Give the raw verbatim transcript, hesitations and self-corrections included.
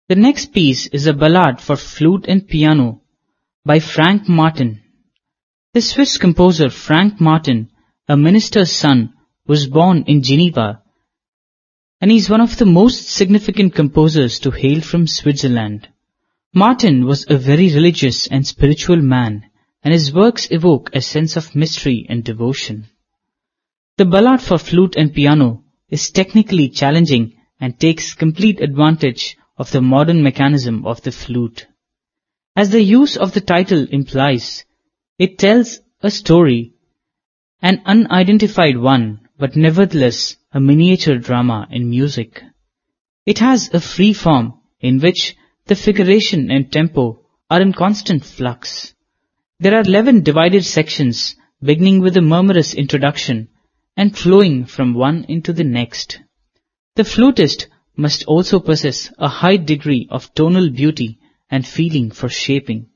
The next piece is a ballad for flute and piano by Frank Martin. The Swiss composer Frank Martin, a minister's son, was born in Geneva, and he is one of the most significant composers to hail from Switzerland. Martin was a very religious and spiritual man, and his works evoke a sense of mystery and devotion. The ballad for flute and piano is technically challenging and takes complete advantage of the modern mechanism of the flute. As the use of the title implies, it tells a story, an unidentified one, but nevertheless a miniature drama in music. It has a free form in which the figuration and tempo are in constant flux. There are eleven divided sections beginning with a murmurous introduction and flowing from one into the next. The flutist must also possess a high degree of tonal beauty and feeling for shaping.